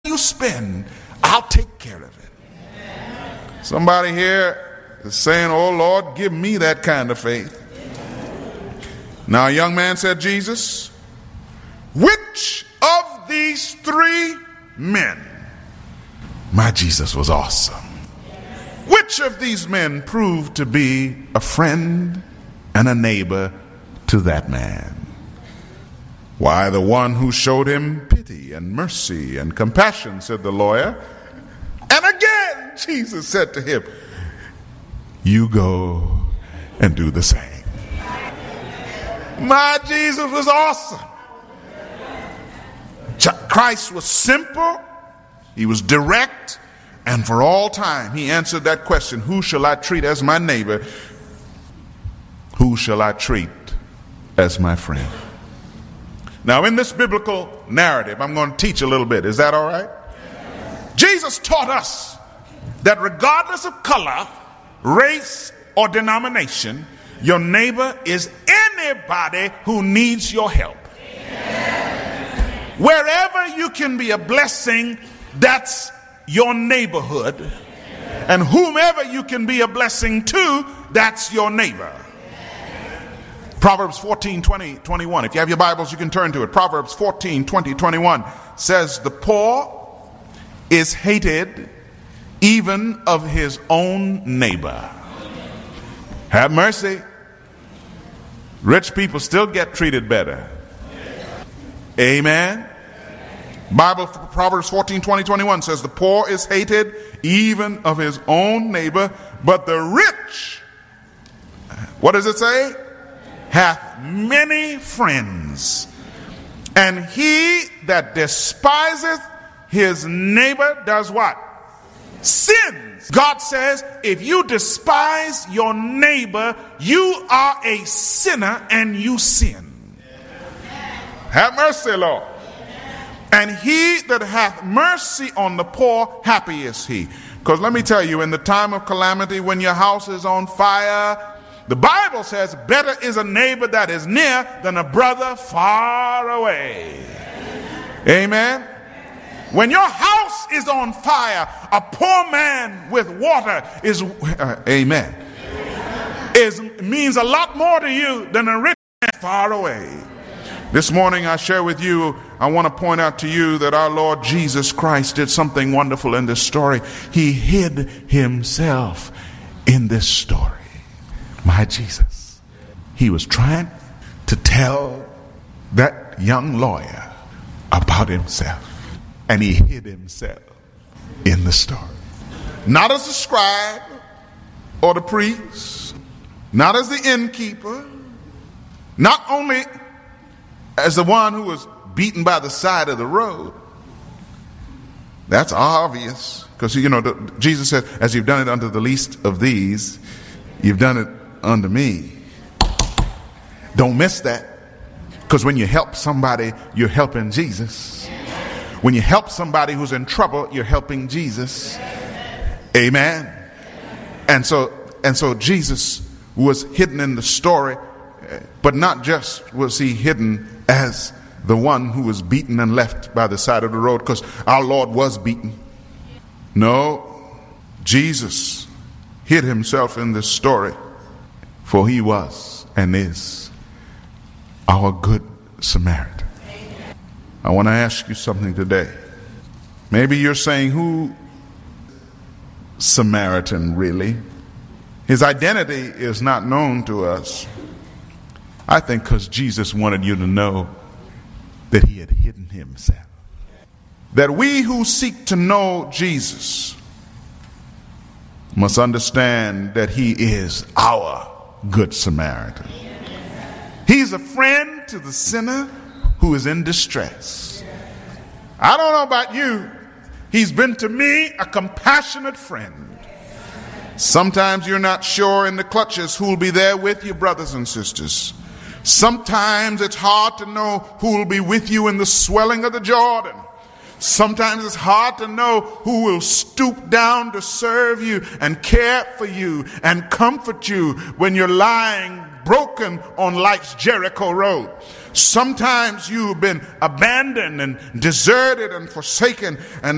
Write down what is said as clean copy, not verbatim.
you spend, I'll take care of it. Somebody here is saying, oh Lord, give me that kind of faith. Now a young man said, Jesus, which of these three men? My Jesus was awesome. Which of these men proved to be a friend and a neighbor to that man? Why, the one who showed him pity and mercy and compassion, said the lawyer. And again, Jesus said to him, you go and do the same. My Jesus was awesome. Christ was simple, he was direct, and for all time he answered that question, who shall I treat as my neighbor? Who shall I treat as my friend? Now in this biblical narrative, I'm going to teach a little bit. Is that all right? Jesus taught us that regardless of color, race, or denomination, your neighbor is anybody who needs your help. Wherever you can be a blessing, that's your neighborhood. And whomever you can be a blessing to, that's your neighbor. Proverbs 14, 20, 21. If you have your Bibles, you can turn to it. Proverbs 14, 20, 21 says, the poor is hated even of his own neighbor. Have mercy. Rich people still get treated better. Amen. Bible, Proverbs 14, 20, 21 says, the poor is hated even of his own neighbor, but the rich, what does it say? Hath many friends. And he that despiseth his neighbor does what? Sins. God says, if you despise your neighbor, you are a sinner and you sin. Have mercy, Lord. And he that hath mercy on the poor, happy is he. Because let me tell you, in the time of calamity, when your house is on fire, the Bible says better is a neighbor that is near than a brother far away. Amen. When your house is on fire, a poor man with water is, amen, means a lot more to you than a rich man far away. This morning I share with you, I want to point out to you that our Lord Jesus Christ did something wonderful in this story. He hid himself in this story. My Jesus. He was trying to tell that young lawyer about himself. And he hid himself in the story. Not as the scribe or the priest, not as the innkeeper, not only as the one who was beaten by the side of the road. That's obvious, because Jesus said, as you've done it unto the least of these, you've done it unto me. Don't miss that, because when you help somebody, you're helping Jesus. When you help somebody who's in trouble, you're helping Jesus. Amen. And so Jesus was hidden in the story, but not just was he hidden as the one who was beaten and left by the side of the road, because our Lord was beaten. No, Jesus hid himself in this story, for he was and is our good Samaritan. I want to ask you something today. Maybe you're saying, who Samaritan really? His identity is not known to us. I think because Jesus wanted you to know that he had hidden himself. That we who seek to know Jesus must understand that he is our good Samaritan. He's a friend to the sinner who is in distress. I don't know about you. He's been to me a compassionate friend. Sometimes you're not sure in the clutches who will be there with you, brothers and sisters. Sometimes it's hard to know who will be with you in the swelling of the Jordan. Sometimes it's hard to know who will stoop down to serve you and care for you and comfort you when you're lying broken on life's Jericho road. Sometimes you've been abandoned and deserted and forsaken, and